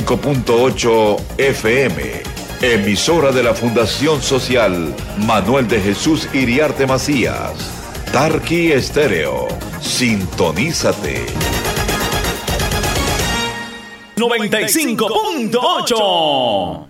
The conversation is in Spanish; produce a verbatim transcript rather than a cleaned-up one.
cinco punto ocho F M, emisora de la Fundación Social Manuel de Jesús Iriarte Macías. Tarqui Estéreo, sintonízate. noventa y cinco punto ocho